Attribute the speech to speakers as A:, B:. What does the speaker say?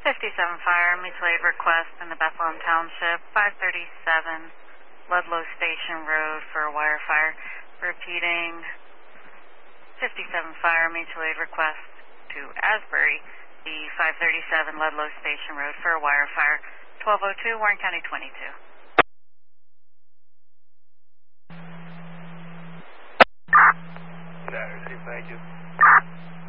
A: 57 Fire, mutual aid request in the Bethlehem Township, 537 Ludlow Station Road for a wire fire. Repeating, 57 Fire, mutual aid request to Asbury, the 537 Ludlow Station Road for a wire fire. 1202, Warren County 22.
B: Saturday, thank you.